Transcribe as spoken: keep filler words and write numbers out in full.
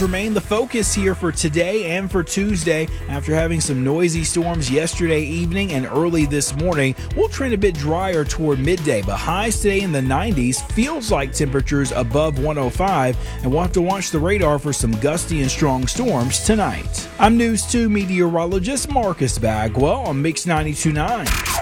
remain the focus here for today and for Tuesday. After having some noisy storms yesterday evening and early this morning, we'll trend a bit drier toward midday, but highs today in the nineties. Feels like temperatures above one oh five, and we'll have to watch the radar for some gusty and strong storms tonight. I'm News two meteorologist Marcus Bagwell on Mix ninety-two point nine.